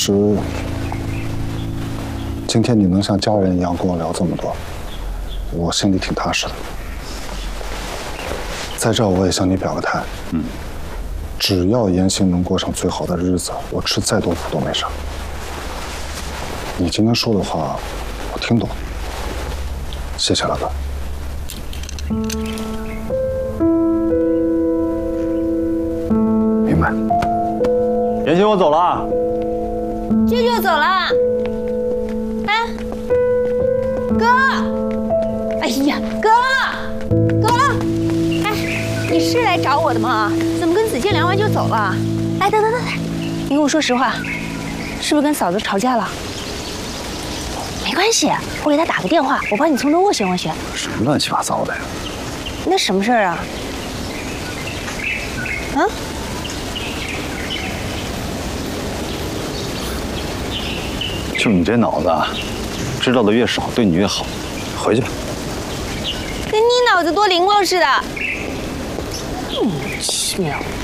实，今天你能像家人一样跟我聊这么多，我心里挺踏实的。在这儿，我也向你表个态，只要严行能过上最好的日子，我吃再多苦都没事。你今天说的话，我听懂了，谢谢老哥。明白。 严行，我走了啊。 舅舅走了。哎，哥！哎呀，哥！哎，你是来找我的吗？怎么跟子健聊完就走了？哎，等，你跟我说实话，是不是跟嫂子吵架了？没关系，我给她打个电话，我帮你从头斡旋斡旋。 什么乱七八糟的呀？ 那什么事儿啊？啊？ 就你这脑子，知道的越少，对你越好。回去吧。 跟你脑子多灵光似的。莫名其妙。